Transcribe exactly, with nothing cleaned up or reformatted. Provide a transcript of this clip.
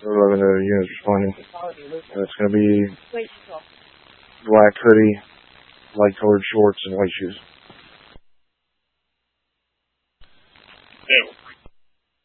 eleven uh, units responding. Uh, it's going to be black hoodie, light colored shorts, and white shoes. Yeah.